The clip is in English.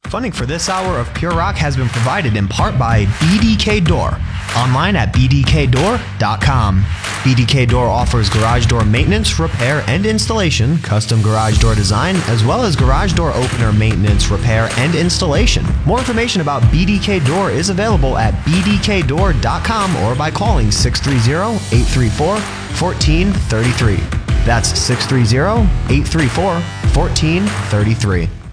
Funding for this hour of Pure Rock has been provided in part by BDK Door, online at bdkdoor.com. BDK Door offers garage door maintenance, repair, and installation, custom garage door design, as well as garage door opener maintenance, repair, and installation. More information about BDK Door is available at bdkdoor.com or by calling 630-834-1433. That's 630-834-1433.